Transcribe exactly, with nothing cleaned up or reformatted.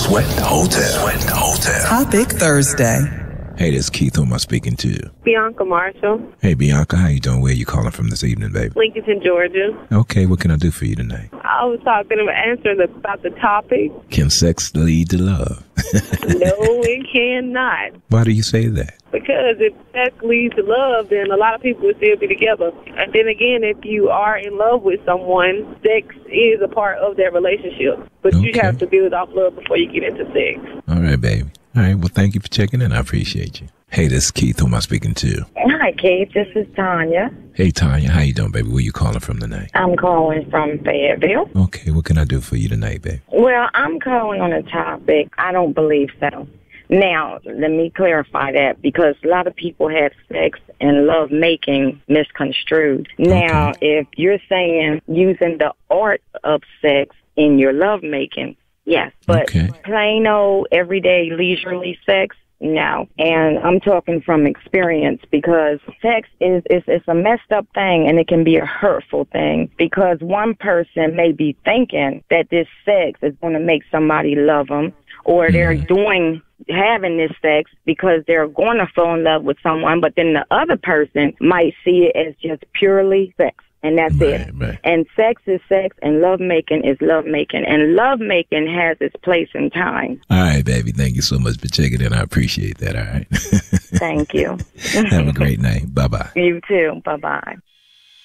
Sweat Hotel. Sweat Hotel. Topic Thursday. Hey, this is Keith. Who am I speaking to? Bianca Marshall. Hey, Bianca. How you doing? Where you calling from this evening, baby? Lincoln, Georgia. Okay, what can I do for you tonight? I was talking about answering about the topic. Can sex lead to love? No, it cannot. Why do you say that? Because if sex leads to love, then a lot of people will still be together. And then again, if you are in love with someone, sex is a part of their relationship. But Okay. you have to build off love before you get into sex. All right, baby. All right, well, thank you for checking in. I appreciate you. Hey, this is Keith. Who am I speaking to? Hi, Keith. This is Tanya. Hey, Tanya. How you doing, baby? Where you calling from tonight? I'm calling from Fayetteville. Okay, what can I do for you tonight, baby? Well, I'm calling on a topic. I don't believe so. Now, let me clarify that because a lot of people have sex and love making misconstrued. Now, Okay. if you're saying using the art of sex in your love making, yes. But Okay. plain old everyday leisurely sex, no. And I'm talking from experience because sex is, is, is a messed up thing and it can be a hurtful thing because one person may be thinking that this sex is going to make somebody love them or they're Mhm. doing having this sex because they're going to fall in love with someone, but then the other person might see it as just purely sex. And that's Right, it. right. And sex is sex, and love making is love making, and love making has its place and time. All right, baby. Thank you so much for checking in. I appreciate that. All right. Thank you. Have a great night. Bye-bye. You too. Bye bye.